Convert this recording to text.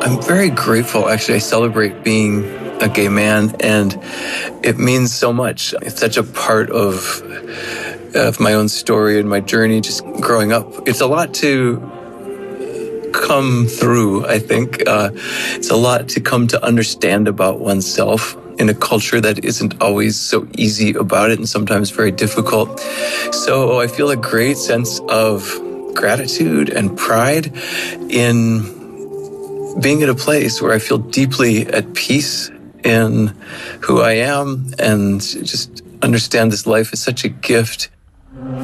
I'm very grateful. Actually, I celebrate being a gay man, and it means so much. It's such a part of my own story and my journey just growing up. It's a lot to come through, I think. It's a lot to come to understand about oneself in a culture that isn't always so easy about it and sometimes very difficult. So I feel a great sense of gratitude and pride in being at a place where I feel deeply at peace in who I am and just understand this life is such a gift.